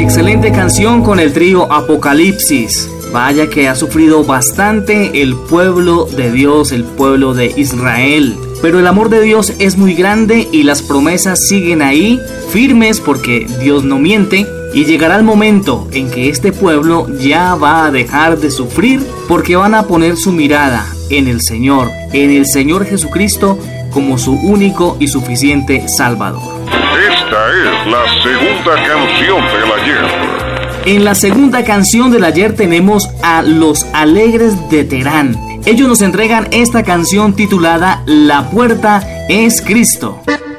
Excelente canción con el trío Apocalipsis. Vaya que ha sufrido bastante el pueblo de Dios, el pueblo de Israel. Pero el amor de Dios es muy grande y las promesas siguen ahí, firmes, porque Dios no miente. Y llegará el momento en que este pueblo ya va a dejar de sufrir, porque van a poner su mirada en el Señor Jesucristo, como su único y suficiente Salvador. Esta es la segunda canción del ayer. En la segunda canción del ayer tenemos a Los Alegres de Terán. Ellos nos entregan esta canción titulada La Puerta es Cristo.